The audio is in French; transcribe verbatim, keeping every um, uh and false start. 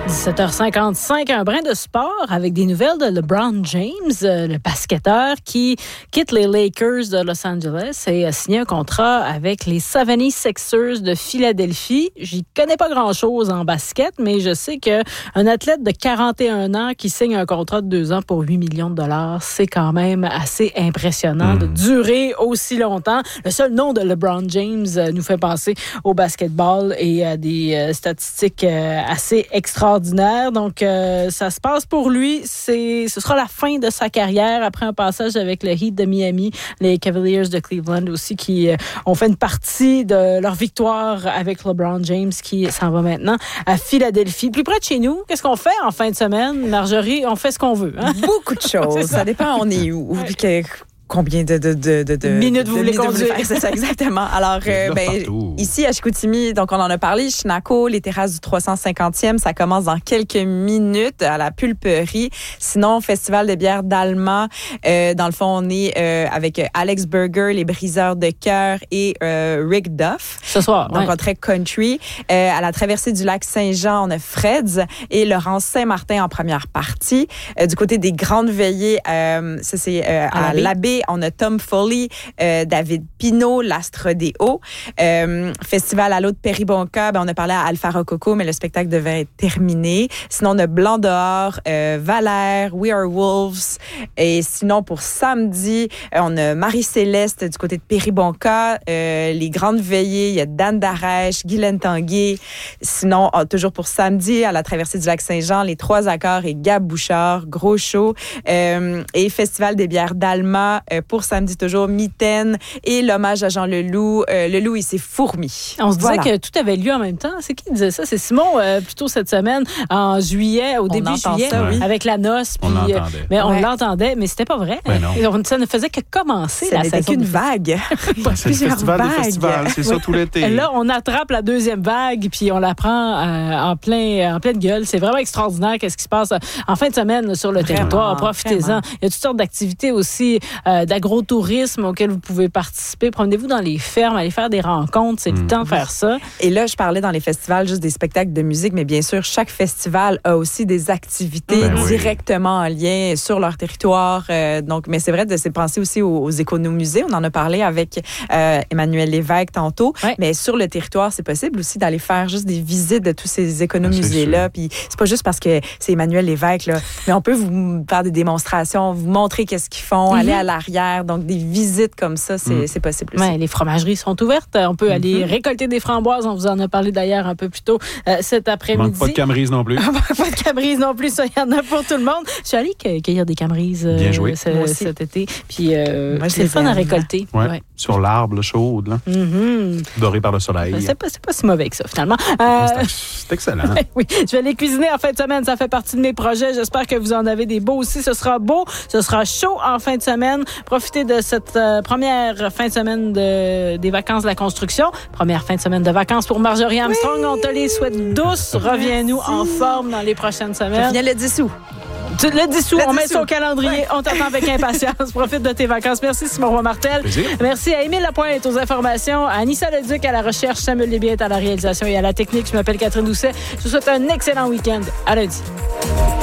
dix-sept heures cinquante-cinq, un brin de sport avec des nouvelles de LeBron James, le basketteur qui quitte les Lakers de Los Angeles et a signé un contrat avec les soixante-sixers de Philadelphie. J'y connais pas grand-chose en basket, mais je sais qu'un athlète de quarante et un ans qui signe un contrat de deux ans pour huit millions de dollars, c'est quand même assez impressionnant mmh. de durer aussi longtemps. Le seul nom de LeBron James nous fait penser au basketball et à des statistiques assez extraordinaires. Donc, euh, ça se passe pour lui. C'est, ce sera la fin de sa carrière après un passage avec le Heat de Miami, les Cavaliers de Cleveland aussi, qui euh, ont fait une partie de leur victoire avec LeBron James, qui s'en va maintenant à Philadelphie. Plus près de chez nous, qu'est-ce qu'on fait en fin de semaine? Marjorie, on fait ce qu'on veut. Hein? Beaucoup de choses. Ça. ça dépend on est où. Ouais. Combien de, de, de, de, de minutes vous voulez conduire? C'est ça, exactement. Alors, euh, ben, ici, à Chicoutimi, donc on en a parlé, Chinako, les terrasses du trois cent cinquantième, ça commence dans quelques minutes à la Pulperie. Sinon, Festival de bière d'Alma, euh, dans le fond, on est euh, avec Alex Burger, les Briseurs de cœur et euh, Rick Duff. Ce soir, donc ouais. on très country. Euh, à la traversée du lac Saint-Jean, on a Fred's et Laurence Saint-Martin en première partie. Euh, du côté des grandes veillées, euh, ça c'est euh, à, à l'abbé. On a Tom Foley, euh, David Pinault, l'Astrodéo. Euh, Festival à l'eau de Péribonka, ben on a parlé à Alpha Rococo, mais le spectacle devait être terminé. Sinon, on a Blanc dehors, euh, Valère, We Are Wolves. Et sinon, pour samedi, euh, on a Marie-Céleste du côté de Péribonka. Euh, les grandes veillées, il y a Dan Darèche, Guylaine Tanguay. Sinon, euh, toujours pour samedi, à la traversée du lac Saint-Jean, les Trois Accords et Gab Bouchard, gros show. Euh, et Festival des bières d'Alma, pour samedi toujours, Mitaine et l'hommage à Jean Leloup. Euh, Leloup et ses fourmis. On se disait voilà. que tout avait lieu en même temps. C'est qui disait ça? C'est Simon, euh, plutôt cette semaine, en juillet, au on début juillet, ça, oui. avec la noce. On puis, l'entendait. Mais on ouais. l'entendait, mais c'était pas vrai. Ben non. Ça ne faisait que commencer ça la saison. saison. Qu'une vague. C'est le festival des festivals, c'est ça tout l'été. Là, on attrape la deuxième vague, puis on la prend euh, en, plein, en pleine gueule. C'est vraiment extraordinaire qu'est-ce qui se passe en fin de semaine sur le vraiment, territoire. Profitez-en. Vraiment. Il y a toutes sortes d'activités aussi, euh, d'agrotourisme auxquelles vous pouvez participer. Promenez-vous dans les fermes, allez faire des rencontres. C'est mmh. le temps de faire ça. Et là, je parlais dans les festivals juste des spectacles de musique, mais bien sûr, chaque festival a aussi des activités ben directement oui. en lien sur leur territoire. Euh, donc, mais c'est vrai de se penser aussi aux, aux économusées. On en a parlé avec euh, Emmanuel Lévesque tantôt. Ouais. Mais sur le territoire, c'est possible aussi d'aller faire juste des visites de tous ces économusées-là. Puis c'est pas juste parce que c'est Emmanuel Lévesque, là, mais on peut vous faire des démonstrations, vous montrer qu'est-ce qu'ils font, mm-hmm. aller à l'arrière. Donc, des visites comme ça, c'est, mm. c'est possible aussi. Ouais, les fromageries sont ouvertes. On peut mm-hmm. aller récolter des framboises. On vous en a parlé d'ailleurs un peu plus tôt euh, cet après-midi. Manque pas de camerise non plus. Pas de camerise non plus. Ça, il y en a pour tout le monde. Je suis allée cueillir des camerises euh, Bien joué. Ce, cet été. Puis, euh, Moi, c'est le fun à récolter. Ouais. Ouais. Sur l'arbre, là, chaude, là. Mm-hmm. Doré par le soleil. C'est pas, c'est pas si mauvais que ça, finalement. Euh, c'est, c'est excellent. Oui, je vais les cuisiner en fin de semaine. Ça fait partie de mes projets. J'espère que vous en avez des beaux aussi. Ce sera beau. Ce sera chaud en fin de semaine. Profitez de cette euh, première fin de semaine de, des vacances de la construction. Première fin de semaine de vacances pour Marjorie Armstrong. Oui. On te les souhaite douces. Reviens-nous en forme dans les prochaines semaines. Je viens le dix août. Tu le dis sous, le on dix met ça au calendrier, ouais. On t'attend avec impatience. Profite de tes vacances. Merci Simon Roy-Martel. Plaisir. Merci à Émile Lapointe aux informations, à Anissa Leduc à la recherche, Samuel Lébiette à la réalisation et à la technique. Je m'appelle Catherine Doucet. Je vous souhaite un excellent week-end. À lundi.